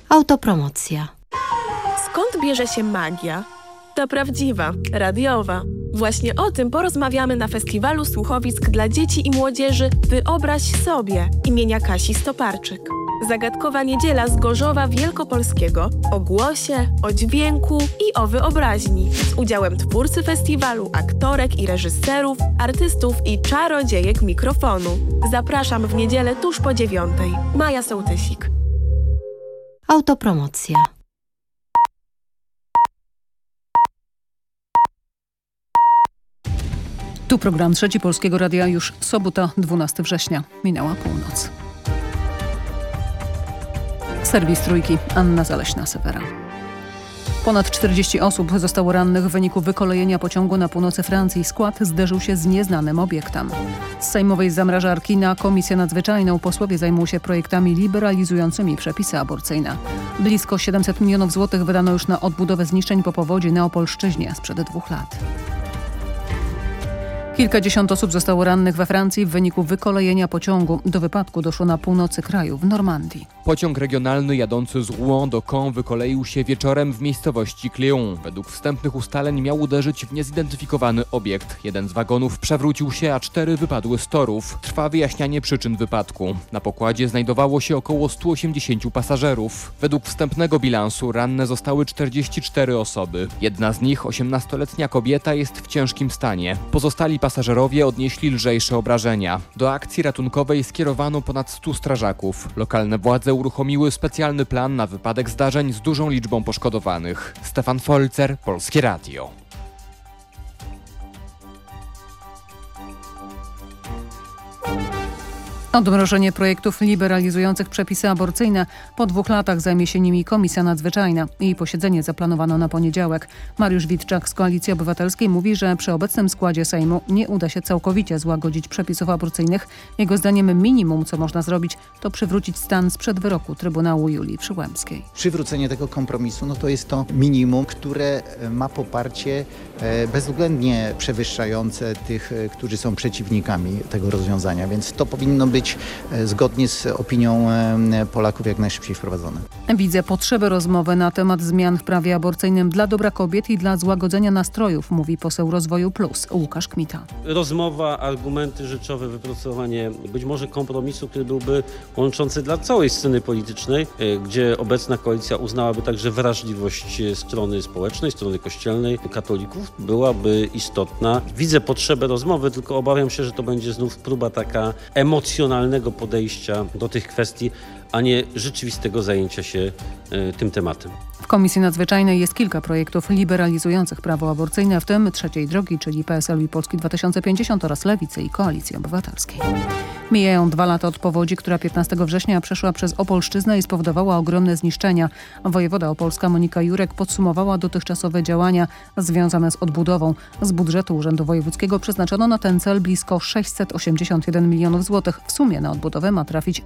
Autopromocja. Skąd bierze się magia? Ta prawdziwa, radiowa. Właśnie o tym porozmawiamy na Festiwalu Słuchowisk dla Dzieci i Młodzieży Wyobraź sobie imienia Kasi Stoparczyk. Zagadkowa niedziela z Gorzowa Wielkopolskiego o głosie, o dźwięku i o wyobraźni. Z udziałem twórcy festiwalu, aktorek i reżyserów, artystów i czarodziejek mikrofonu. Zapraszam w niedzielę tuż po 9:00. Maja Sołtysik. Autopromocja. Tu program Trzeci Polskiego Radia, już sobota, 12 września. Minęła północ. Serwis Trójki, Anna Zaleśna-Sewera. Ponad 40 osób zostało rannych w wyniku wykolejenia pociągu na północy Francji. Skład zderzył się z nieznanym obiektem. Z sejmowej zamrażarki na Komisję Nadzwyczajną posłowie zajmą się projektami liberalizującymi przepisy aborcyjne. Blisko 700 milionów złotych wydano już na odbudowę zniszczeń po powodzi na Opolszczyźnie sprzed 2 lat. Kilkadziesiąt osób zostało rannych we Francji w wyniku wykolejenia pociągu. Do wypadku doszło na północy kraju, w Normandii. Pociąg regionalny jadący z Rouen do Caen wykoleił się wieczorem w miejscowości Cléon. Według wstępnych ustaleń miał uderzyć w niezidentyfikowany obiekt. Jeden z wagonów przewrócił się, a 4 wypadły z torów. Trwa wyjaśnianie przyczyn wypadku. Na pokładzie znajdowało się około 180 pasażerów. Według wstępnego bilansu ranne zostały 44 osoby. Jedna z nich, 18-letnia kobieta, jest w ciężkim stanie. Pozostali pasażerowie odnieśli lżejsze obrażenia. Do akcji ratunkowej skierowano ponad 100 strażaków. Lokalne władze uruchomiły specjalny plan na wypadek zdarzeń z dużą liczbą poszkodowanych. Stefan Folzer, Polskie Radio. Odmrożenie projektów liberalizujących przepisy aborcyjne. Po 2 latach zajmie się nimi Komisja Nadzwyczajna. Jej posiedzenie zaplanowano na poniedziałek. Mariusz Witczak z Koalicji Obywatelskiej mówi, że przy obecnym składzie Sejmu nie uda się całkowicie złagodzić przepisów aborcyjnych. Jego zdaniem minimum, co można zrobić, to przywrócić stan sprzed wyroku Trybunału Julii Przyłębskiej. Przywrócenie tego kompromisu, to jest to minimum, które ma poparcie bezwzględnie przewyższające tych, którzy są przeciwnikami tego rozwiązania, więc to powinno być zgodnie z opinią Polaków jak najszybciej wprowadzone. Widzę potrzebę rozmowy na temat zmian w prawie aborcyjnym dla dobra kobiet i dla złagodzenia nastrojów, mówi poseł Rozwoju Plus Łukasz Kmita. Rozmowa, argumenty rzeczowe, wypracowanie być może kompromisu, który byłby łączący dla całej sceny politycznej, gdzie obecna koalicja uznałaby także wrażliwość strony społecznej, strony kościelnej, katolików, byłaby istotna. Widzę potrzebę rozmowy, tylko obawiam się, że to będzie znów próba taka emocjonalnego podejścia do tych kwestii, a nie rzeczywistego zajęcia się tym tematem. W Komisji Nadzwyczajnej jest kilka projektów liberalizujących prawo aborcyjne, w tym Trzeciej Drogi, czyli PSL i Polski 2050 oraz Lewicy i Koalicji Obywatelskiej. Mijają 2 lata od powodzi, która 15 września przeszła przez Opolszczyznę i spowodowała ogromne zniszczenia. Wojewoda opolska Monika Jurek podsumowała dotychczasowe działania związane z odbudową. Z budżetu Urzędu Wojewódzkiego przeznaczono na ten cel blisko 681 milionów złotych. W sumie na odbudowę ma trafić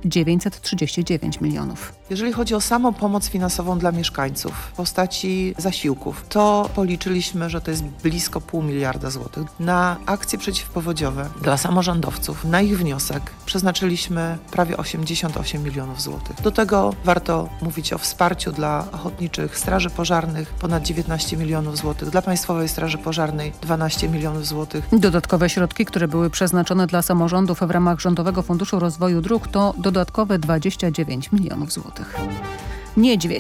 939 milionów. Jeżeli chodzi o samą pomoc finansową dla mieszkańców w postaci zasiłków, to policzyliśmy, że to jest blisko 0,5 miliarda złotych. Na akcje przeciwpowodziowe dla samorządowców, na ich wniosek przeznaczyliśmy prawie 88 milionów złotych. Do tego warto mówić o wsparciu dla ochotniczych straży pożarnych, ponad 19 milionów złotych, dla Państwowej Straży Pożarnej 12 milionów złotych. Dodatkowe środki, które były przeznaczone dla samorządów w ramach Rządowego Funduszu Rozwoju Dróg, to dodatkowe 29 milionów złotych. Niedźwiedź